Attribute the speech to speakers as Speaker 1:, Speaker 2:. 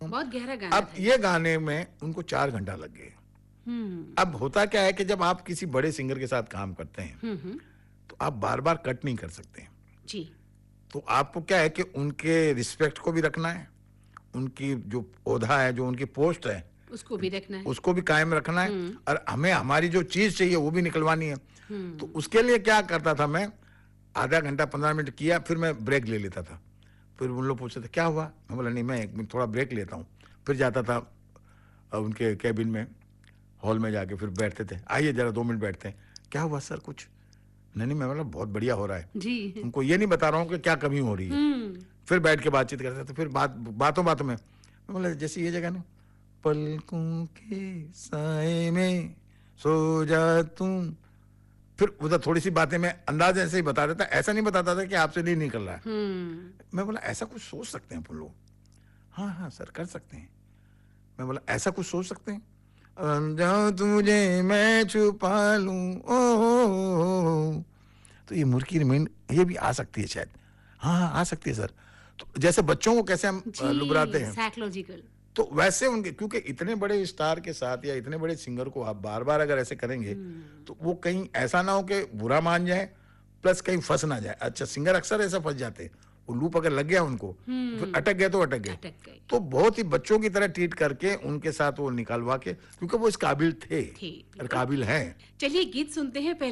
Speaker 1: बहुत गहरा गाना
Speaker 2: अब
Speaker 1: था
Speaker 2: ये गाने में उनको 4 घंटा लग गए। अब होता क्या है कि जब आप किसी बड़े सिंगर के साथ काम करते हैं तो आप बार बार कट नहीं कर सकते।
Speaker 1: जी।
Speaker 2: तो आपको क्या है कि उनके रिस्पेक्ट को भी रखना है, उनकी जो ओहदा है, जो उनकी पोस्ट है,
Speaker 1: उसको भी रखना है।
Speaker 2: उसको भी कायम रखना है, और हमें हमारी जो चीज चाहिए वो भी निकलवानी है। तो उसके लिए क्या करता था मैं, आधा घंटा 15 मिनट किया, फिर मैं ब्रेक ले लेता था। फिर उन लोग पूछते थे क्या हुआ, मैं बोला नहीं, मैं 1 मिनट थोड़ा ब्रेक लेता हूँ। फिर जाता था उनके कैबिन में, हॉल में जाके फिर बैठते थे, आइए जरा 2 मिनट बैठते हैं। क्या हुआ सर, कुछ नहीं, मैं बोला बहुत बढ़िया हो रहा है,
Speaker 1: जी।
Speaker 2: उनको ये नहीं बता रहा हूँ कि क्या कमी हो रही है। फिर बैठ के बातचीत करते थे। फिर बातों में मैं बोला जैसे ये जगह ना, पलकों के साए में सो जा तुम, फिर उधर थोड़ी सी बातें मैं अंदाज ऐसे ही बता देता, ऐसा नहीं बताता था कि आपसे नहीं निकल रहा है। मैं बोला ऐसा कुछ सोच सकते हैं अपन लोग। हाँ हाँ सर कर सकते हैं। मैं बोला ऐसा कुछ सोच सकते हैं, जाओ तुझे मैं छुपा लूं, ओ। तो ये मुर्की रिमेंड ये भी आ सकती है शायद। हाँ हाँ आ सकती है सर। तो जैसे बच्चों को कैसे हम लुबराते
Speaker 1: जी,
Speaker 2: हैं,
Speaker 1: साइकोलॉजिकल।
Speaker 2: तो वैसे उनके, क्योंकि इतने बड़े स्टार के साथ या इतने बड़े सिंगर को आप बार बार अगर ऐसे करेंगे तो वो कहीं ऐसा ना हो कि बुरा मान जाए, प्लस कहीं फंस ना जाए। अच्छा, सिंगर अक्सर ऐसा फंस जाते हैं, वो लूप अगर लग गया उनको तो फिर अटक गए तो अटक गए।
Speaker 1: अटक गए।
Speaker 2: तो बहुत ही बच्चों की तरह ट्रीट करके उनके साथ वो निकालवा के, क्योंकि वो इस काबिल थे
Speaker 1: थे,
Speaker 2: और
Speaker 1: बिल्कुल।
Speaker 2: काबिल हैं।
Speaker 1: चलिए गीत सुनते हैं।